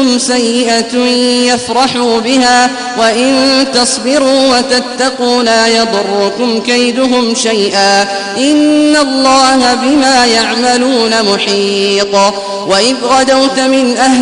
سيئة يفرحوا بها وإن تصبروا وتتقوا لا يضركم كيدهم شيئا إن الله بما يعملون محيط وإذ غدوت من أهل